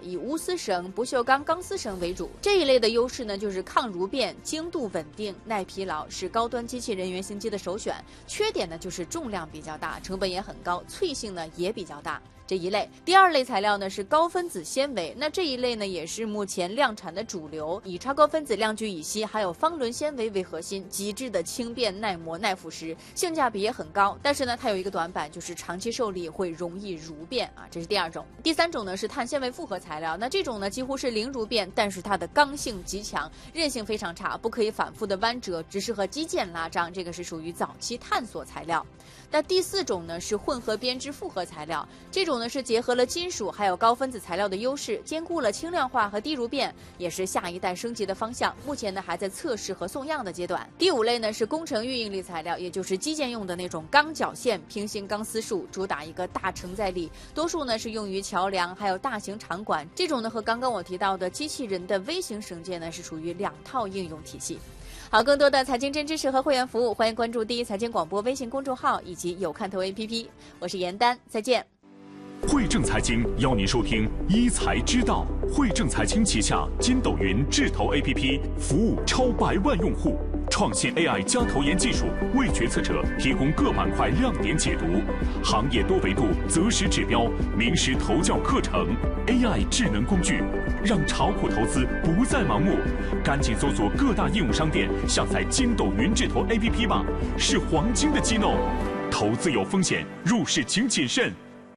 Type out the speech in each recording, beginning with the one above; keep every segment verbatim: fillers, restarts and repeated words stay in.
以钨丝绳、不锈钢钢丝绳为主。这一类的优势呢，就是抗如变、精度稳定、耐疲劳，是高端机器人原型机的首选。缺点呢，就是重量比较大，成本也很高，脆性呢也比较大。这一类，第二类材料呢是高分子纤维，那这一类呢也是目前量产的主流，以超高分子量聚乙烯还有方纶纤维为核心，极致的轻便、耐磨、耐腐蚀，性价比也很高。但是呢，它有一个短板，就是长期受力会容易如变啊，这是第二种。第三种呢是碳纤维复合材料，那这种呢几乎是零如变，但是它的刚性极强，韧性非常差，不可以反复的弯折，只适合基建拉张，这个是属于早期探索材料。那第四种呢是混合编织复合材料，这种呢是结合了金属还有高分子材料的优势，兼顾了轻量化和低如变，也是下一代升级的方向。目前呢还在测试和送样的阶段。第五类呢是工程预应力材料，也就是基建用的那种钢绞线平行钢丝束，主打一个大承载力，多数呢是用于桥梁还有大型场馆。这种呢和刚刚我提到的机器人的微型绳结呢是属于两套应用体系。好，更多的财经真知识和会员服务，欢迎关注第一财经广播微信公众号以及有看头 A P P。我是严丹，再见。 汇正财经邀您收听一财知道。汇正财经旗下筋斗云智投 A P P 服务超百万用户，创新 A I 加投研技术，为决策者提供各板块亮点解读，行业多维度择时指标，名师投教课程 ，A I 智能工具，让炒股投资不再盲目。赶紧搜索各大应用商店，下载筋斗云智投 A P P 吧，是黄金的机弄。投资有风险，入市请谨慎。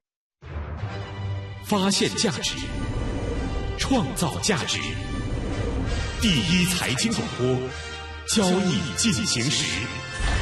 发现价值，创造价值。第一财经广播，交易进行时。